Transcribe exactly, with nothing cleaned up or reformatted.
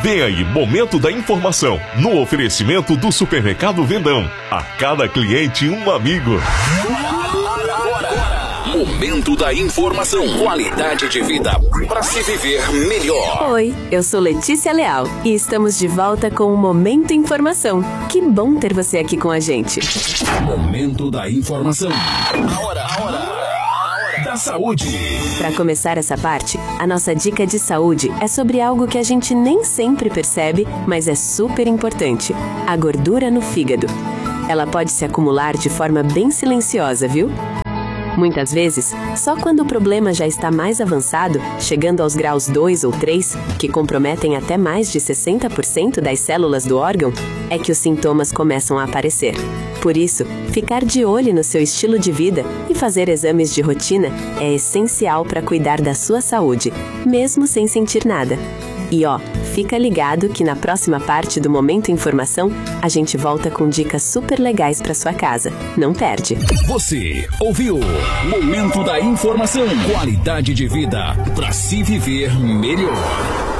Vem aí, Momento da Informação, no oferecimento do Supermercado Vendão. A cada cliente, um amigo. Momento da Informação. Qualidade de vida para se viver melhor. Oi, eu sou Letícia Leal e estamos de volta com o Momento Informação. Que bom ter você aqui com a gente. Momento da Informação. A hora, a hora, a hora da saúde. Para começar essa parte, a nossa dica de saúde é sobre algo que a gente nem sempre percebe, mas é super importante: a gordura no fígado. Ela pode se acumular de forma bem silenciosa, viu? Muitas vezes, só quando o problema já está mais avançado, chegando aos graus dois ou três, que comprometem até mais de sessenta por cento das células do órgão, é que os sintomas começam a aparecer. Por isso, ficar de olho no seu estilo de vida e fazer exames de rotina é essencial para cuidar da sua saúde, mesmo sem sentir nada. E ó, fica ligado que na próxima parte do Momento Informação, a gente volta com dicas super legais para sua casa. Não perde. Você ouviu Momento da Informação. Qualidade de vida para se viver melhor.